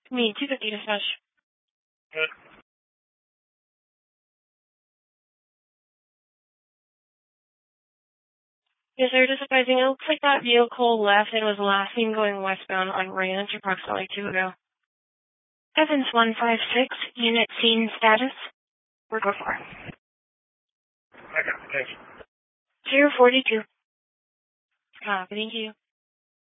Me, 250 dispatch. Good. Yes, sir, just advising, it looks like that vehicle left and was last seen going westbound on Ranch approximately 2 ago. Evans 156, unit scene status. We're go for. Okay, thanks. 042. Copy, thank you.